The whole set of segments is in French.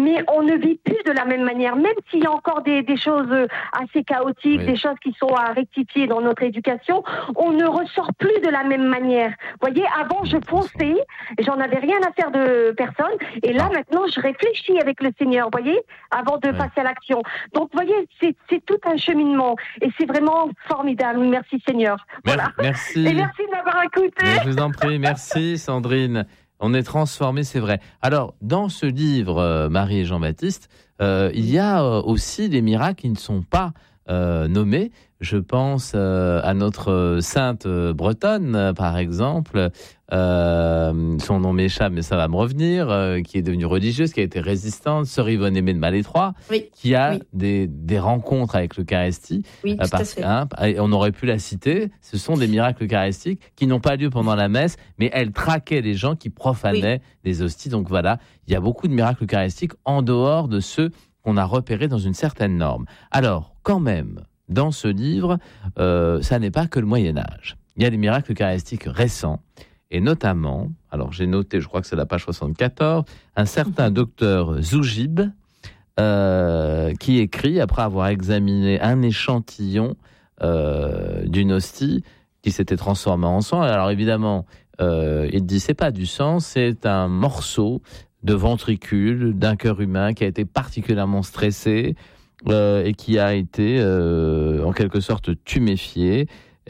mais on ne vit plus de la même manière, même s'il y a encore des choses assez chaotiques, des choses qui sont à rectifier dans notre éducation, on ne ressort plus de la même manière. Vous voyez, avant je fonçais, j'en avais rien à faire de personne, et là maintenant je réfléchis avec le Seigneur, vous voyez, avant de passer à l'action. Donc vous voyez, c'est tout un cheminement, et c'est vraiment formidable. Merci Seigneur. Voilà. Merci. Et merci de m'avoir écouté. Mais je vous en prie, merci Sandrine. On est transformés, c'est vrai. Alors, dans ce livre, Marie et Jean-Baptiste, il y a aussi des miracles qui ne sont pas nommés. Je pense à notre sainte bretonne, par exemple. Son nom m'échappe, mais ça va me revenir. Qui est devenue religieuse, qui a été résistante, sœur Yvonne Aimée de Malétroit, qui a des rencontres avec l'Eucharistie. Oui, tout à fait. On aurait pu la citer. Ce sont des miracles eucharistiques qui n'ont pas lieu pendant la messe, mais elle traquait les gens qui profanaient les hosties. Donc voilà, il y a beaucoup de miracles eucharistiques en dehors de ceux qu'on a repérés dans une certaine norme. Alors, quand même, dans ce livre, ça n'est pas que le Moyen-Âge. Il y a des miracles eucharistiques récents, et notamment, alors j'ai noté, je crois que c'est la page 74, un certain docteur Zougib, qui écrit, après avoir examiné un échantillon d'une hostie qui s'était transformée en sang. Alors évidemment, il dit c'est pas du sang, c'est un morceau de ventricule d'un cœur humain qui a été particulièrement stressé et qui a été en quelque sorte tuméfié.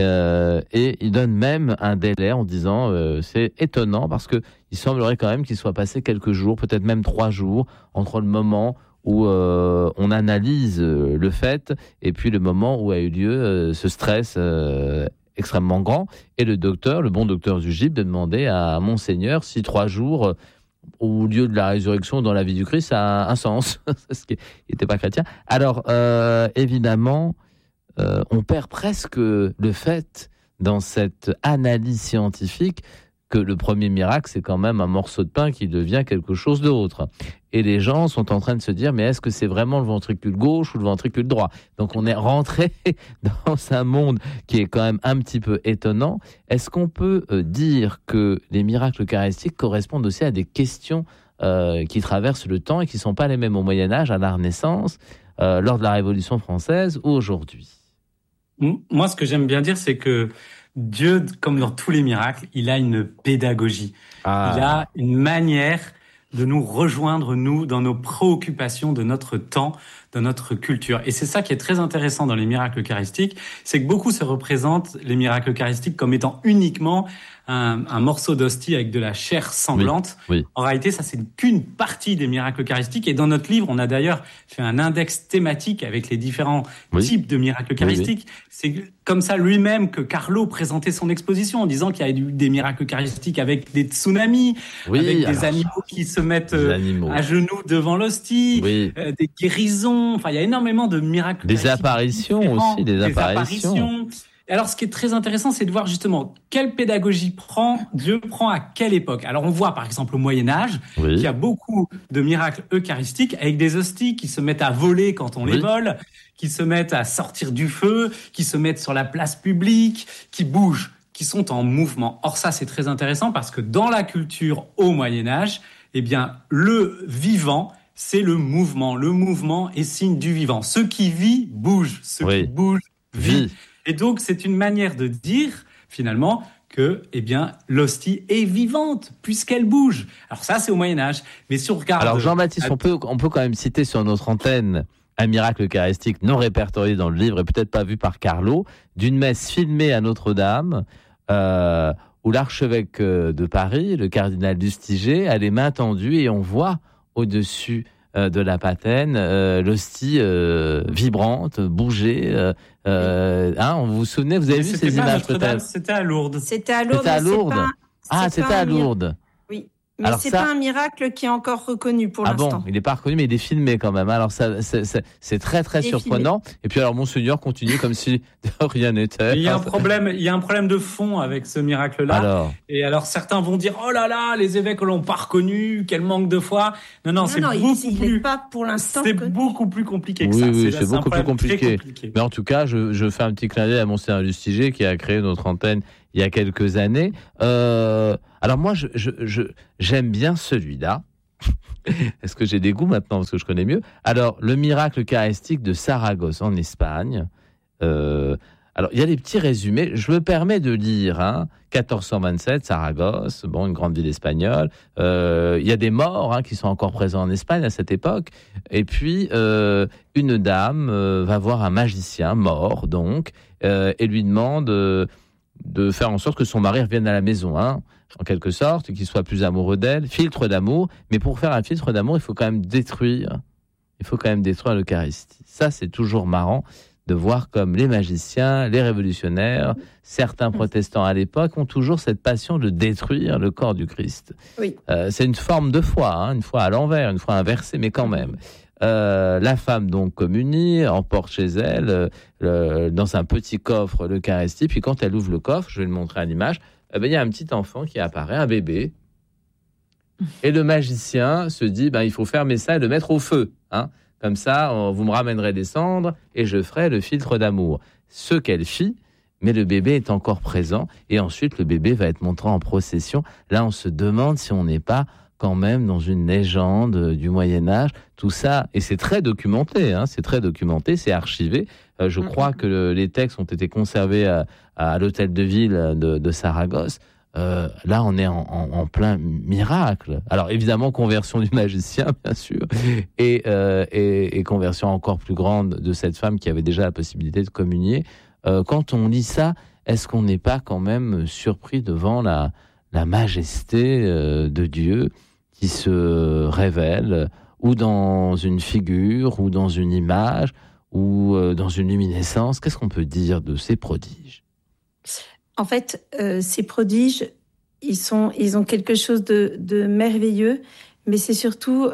Et il donne même un délai en disant c'est étonnant parce que il semblerait quand même qu'il soit passé quelques jours, peut-être même 3 jours, entre le moment où on analyse le fait et puis le moment où a eu lieu ce stress extrêmement grand. Et le bon docteur Zugib, de demander à Monseigneur si 3 jours au lieu de la résurrection dans la vie du Christ, ça a un sens, ce qui n'était pas chrétien. Alors, évidemment, on perd presque le fait, dans cette analyse scientifique, que le premier miracle, c'est quand même un morceau de pain qui devient quelque chose d'autre. Et les gens sont en train de se dire, mais est-ce que c'est vraiment le ventricule gauche ou le ventricule droit ? Donc on est rentré dans un monde qui est quand même un petit peu étonnant. Est-ce qu'on peut dire que les miracles eucharistiques correspondent aussi à des questions qui traversent le temps et qui ne sont pas les mêmes au Moyen-Âge, à la Renaissance, lors de la Révolution française ou aujourd'hui ? Moi, ce que j'aime bien dire, c'est que Dieu, comme dans tous les miracles, il a une pédagogie. Il a une manière de nous rejoindre, nous, dans nos préoccupations de notre temps, de notre culture. Et c'est ça qui est très intéressant dans les miracles eucharistiques, c'est que beaucoup se représentent les miracles eucharistiques comme étant uniquement un morceau d'hostie avec de la chair sanglante. Oui. En réalité, ça, c'est qu'une partie des miracles eucharistiques. Et dans notre livre, on a d'ailleurs fait un index thématique avec les différents types de miracles eucharistiques. C'est comme ça lui-même que Carlo présentait son exposition en disant qu'il y a eu des miracles eucharistiques avec des tsunamis, avec des animaux qui se mettent à genoux devant l'hostie, des guérisons. Enfin, il y a énormément de miracles. Des apparitions aussi, des apparitions. Alors, ce qui est très intéressant, c'est de voir justement quelle pédagogie Dieu prend à quelle époque. Alors, on voit par exemple au Moyen-Âge qu'il y a beaucoup de miracles eucharistiques avec des hosties qui se mettent à voler quand on les vole, qui se mettent à sortir du feu, qui se mettent sur la place publique, qui bougent, qui sont en mouvement. Or, ça, c'est très intéressant parce que dans la culture au Moyen-Âge, eh bien, le vivant, c'est le mouvement. Le mouvement est signe du vivant. Ce qui vit bouge. Ce qui bouge vit. Et donc, c'est une manière de dire, finalement, que, eh bien, l'hostie est vivante, puisqu'elle bouge. Alors ça, c'est au Moyen-Âge. Mais si on regarde... Alors, Jean-Baptiste, on peut quand même citer sur notre antenne un miracle eucharistique non répertorié dans le livre et peut-être pas vu par Carlo, d'une messe filmée à Notre-Dame, où l'archevêque de Paris, le cardinal Lustiger, a les mains tendues et on voit au-dessus de la patène, l'hostie vibrante, bouger. Vous vous souvenez, vous avez vu ces images peut-être ? C'était à Lourdes. C'était à Lourdes. C'était à Lourdes. Oui. Mais alors c'est pas un miracle qui est encore reconnu pour l'instant. Ah bon, il n'est pas reconnu, mais il est filmé quand même. Alors c'est très très surprenant. Filmé. Et puis alors Monseigneur continue comme si de rien n'était. Il y a un problème de fond avec ce miracle-là. Et alors certains vont dire oh là là, les évêques l'ont pas reconnu, quel manque de foi. Non, c'est beaucoup plus compliqué que ça. Oui, c'est beaucoup plus compliqué. Mais en tout cas, je fais un petit clin d'œil à Monseigneur Lustiger qui a créé notre antenne il y a quelques années. Alors moi, j'aime bien celui-là, Est-ce que j'ai des goûts maintenant parce que je connais mieux? Alors, le miracle eucharistique de Saragosse en Espagne. Alors, il y a des petits résumés. Je me permets de lire, 1427, Saragosse, une grande ville espagnole. Il y a des morts qui sont encore présents en Espagne à cette époque. Et puis, une dame va voir un magicien mort, donc, et lui demande de faire en sorte que son mari revienne à la maison, en quelque sorte, qu'il soit plus amoureux d'elle. Filtre d'amour. Mais pour faire un filtre d'amour, il faut quand même détruire l'Eucharistie. Ça, c'est toujours marrant de voir comme les magiciens, les révolutionnaires, certains protestants à l'époque ont toujours cette passion de détruire le corps du Christ. Oui. C'est une forme de foi, une foi à l'envers, une foi inversée, mais quand même. La femme donc communie, emporte chez elle dans un petit coffre l'Eucharistie, puis quand elle ouvre le coffre, je vais le montrer à l'image, il y a un petit enfant qui apparaît, un bébé, et le magicien se dit, il faut fermer ça et le mettre au feu, Comme ça, vous me ramènerez des cendres et je ferai le filtre d'amour. Ce qu'elle fit, mais le bébé est encore présent. Et ensuite, le bébé va être montré en procession. Là, on se demande si on n'est pas quand même dans une légende du Moyen-Âge. Tout ça, et c'est très documenté, c'est archivé. Je crois que les textes ont été conservés à l'hôtel de ville de Saragosse. Là, on est en plein miracle. Alors, évidemment, conversion du magicien, bien sûr, et conversion encore plus grande de cette femme qui avait déjà la possibilité de communier. Quand on lit ça, est-ce qu'on n'est pas quand même surpris devant la majesté de Dieu qui se révèle, ou dans une figure, ou dans une image, ou dans une luminescence? Qu'est-ce qu'on peut dire de ces prodiges? En fait, ces prodiges, ils ont quelque chose de merveilleux, mais c'est surtout,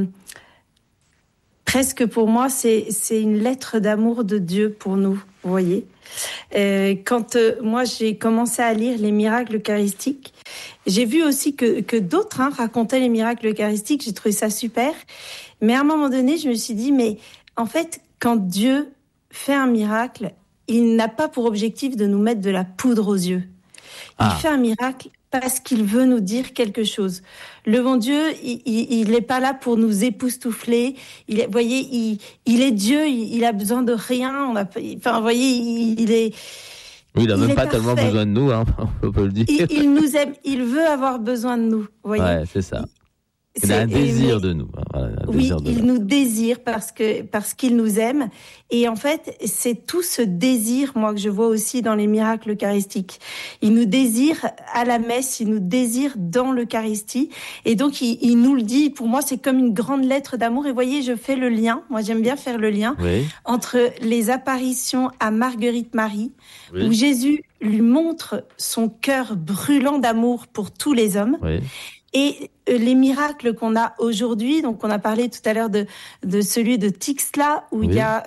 presque pour moi, c'est une lettre d'amour de Dieu pour nous, vous voyez. Quand moi, j'ai commencé à lire les miracles eucharistiques, j'ai vu aussi que d'autres racontaient les miracles eucharistiques, j'ai trouvé ça super. Mais à un moment donné, je me suis dit, mais en fait, quand Dieu fait un miracle, il n'a pas pour objectif de nous mettre de la poudre aux yeux. Il fait un miracle parce qu'il veut nous dire quelque chose. Le bon Dieu, il n'est pas là pour nous époustoufler. Vous voyez, il est Dieu, il a besoin de rien. Vous voyez, il est... Oui, il n'a même pas tellement besoin de nous, on peut le dire. Il nous aime, il veut avoir besoin de nous, vous voyez. Ouais, c'est ça. Il a un désir de nous. Il nous désire parce qu'il nous aime. Et en fait, c'est tout ce désir, moi, que je vois aussi dans les miracles eucharistiques. Il nous désire à la messe, il nous désire dans l'Eucharistie. Et donc, il nous le dit. Pour moi, c'est comme une grande lettre d'amour. Et vous voyez, je fais le lien. Moi, j'aime bien faire le lien entre les apparitions à Marguerite Marie, où Jésus lui montre son cœur brûlant d'amour pour tous les hommes. Et les miracles qu'on a aujourd'hui, donc on a parlé tout à l'heure de celui de Tixla, où il y a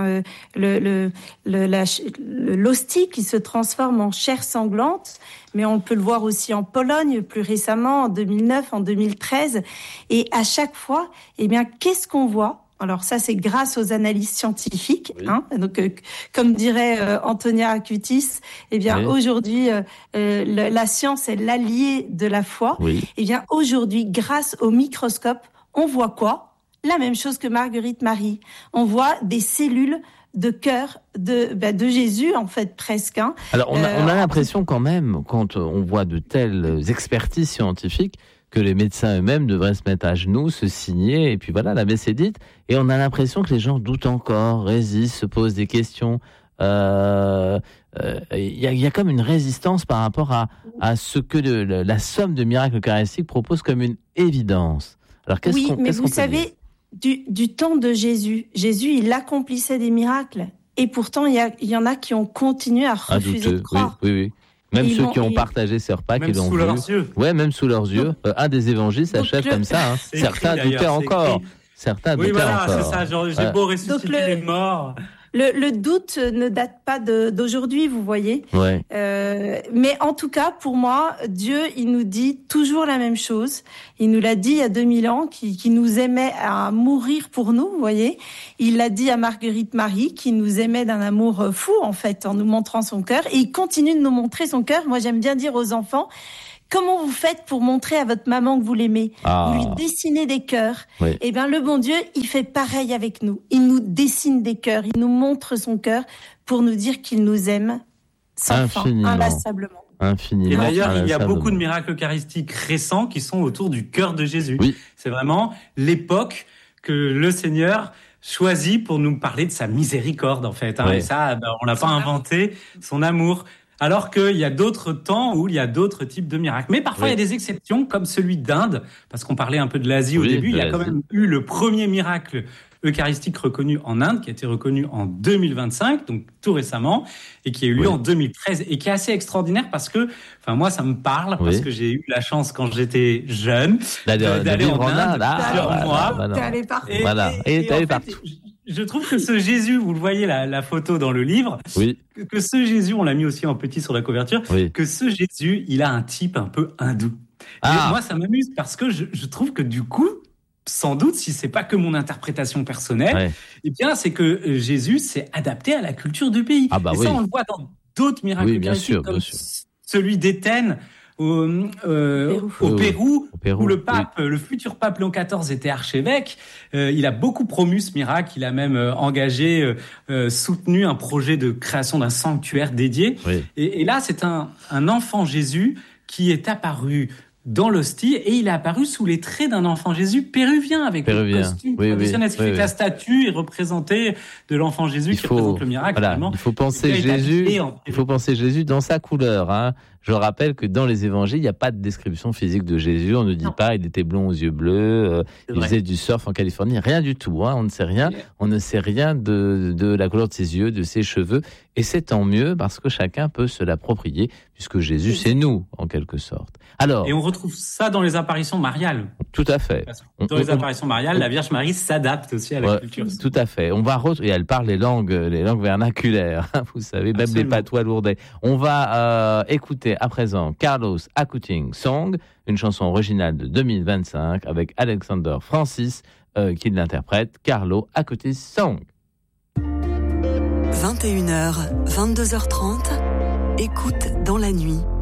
l'hostie qui se transforme en chair sanglante, mais on peut le voir aussi en Pologne, plus récemment, en 2009, en 2013. Et à chaque fois, qu'est-ce qu'on voit ? Alors ça, c'est grâce aux analyses scientifiques. Donc, comme dirait Antonia Acutis, aujourd'hui, la science est l'allié de la foi. Aujourd'hui, grâce au microscope, on voit quoi ? La même chose que Marguerite Marie. On voit des cellules de cœur de Jésus, en fait, presque. Alors, on a l'impression quand même, quand on voit de telles expertises scientifiques, que les médecins eux-mêmes devraient se mettre à genoux, se signer, et puis voilà, la messe est dite. Et on a l'impression que les gens doutent encore, résistent, se posent des questions. Il y a comme une résistance par rapport à ce que la somme de miracles eucharistiques propose comme une évidence. Alors, mais vous savez, du temps de Jésus, il accomplissait des miracles. Et pourtant, il y en a qui ont continué à refuser de croire. Oui. Même ceux qui ont partagé ces repas, qui l'ont vu. Même sous leurs yeux. Ouais, même sous leurs yeux. Un des évangiles s'achève comme ça. Certains doutaient encore. Certains doutaient encore. Oui, voilà, c'est ça. J'ai beau ressusciter les morts. Le doute ne date pas d'aujourd'hui, vous voyez. Mais en tout cas, pour moi, Dieu, il nous dit toujours la même chose. Il nous l'a dit il y a 2000 ans, qu'il nous aimait à mourir pour nous, vous voyez. Il l'a dit à Marguerite Marie, qui nous aimait d'un amour fou, en fait, en nous montrant son cœur. Et il continue de nous montrer son cœur. Moi, j'aime bien dire aux enfants, Comment vous faites pour montrer à votre maman que vous l'aimez ? Ah. Vous lui dessinez des cœurs. Oui. Eh bien, le bon Dieu, il fait pareil avec nous. Il nous dessine des cœurs, il nous montre son cœur pour nous dire qu'il nous aime sans fin, inlassablement. Infiniment. Et d'ailleurs, il y a beaucoup de miracles eucharistiques récents qui sont autour du cœur de Jésus. Oui. C'est vraiment l'époque que le Seigneur choisit pour nous parler de sa miséricorde, en fait. Oui. Et ça, on l'a pas inventé, son amour. Alors qu'il y a d'autres temps où il y a d'autres types de miracles. Mais parfois, il y a des exceptions, comme celui d'Inde, parce qu'on parlait un peu de l'Asie au début. Il y a quand même eu le premier miracle eucharistique reconnu en Inde, qui a été reconnu en 2025, donc tout récemment, et qui a eu lieu en 2013, et qui est assez extraordinaire parce que, moi, ça me parle, parce que j'ai eu la chance, quand j'étais jeune, d'aller en Inde plusieurs mois. T'es allé partout. Et t'es allé partout. Je trouve que ce Jésus, vous le voyez la photo dans le livre, que ce Jésus, on l'a mis aussi en petit sur la couverture, que ce Jésus, il a un type un peu hindou. Et moi, ça m'amuse parce que je trouve que du coup, sans doute, si c'est pas que mon interprétation personnelle, eh bien, c'est que Jésus s'est adapté à la culture du pays. Ça, on le voit dans d'autres miracles eucharistiques, comme celui d'Éthène au Pérou, où le pape, le futur pape Léon XIV était archevêque. Il a beaucoup promu ce miracle. Il a même engagé, soutenu un projet de création d'un sanctuaire dédié. Et là, c'est un enfant Jésus qui est apparu dans l'hostie, et il est apparu sous les traits d'un enfant Jésus péruvien, avec le costume traditionnel. Ce qui fait que la statue est représentée de l'enfant Jésus qui représente le miracle. Il faut penser Jésus dans sa couleur. Je rappelle que dans les évangiles, il n'y a pas de description physique de Jésus. On ne dit pas il était blond aux yeux bleus, il faisait du surf en Californie. Rien du tout. On ne sait rien. On ne sait rien de la couleur de ses yeux, de ses cheveux. Et c'est tant mieux parce que chacun peut se l'approprier, puisque Jésus, c'est nous, en quelque sorte. Et on retrouve ça dans les apparitions mariales. Tout à fait. Dans les apparitions mariales, la Vierge Marie s'adapte aussi à la culture. Tout à fait. Et elle parle les langues vernaculaires. Vous savez, même les patois lourdais. On va écouter à présent Carlos Acutis Song, une chanson originale de 2025 avec Alexander Francis qui l'interprète. Carlos Acutis Song. 21h, 22h30, écoute dans la nuit.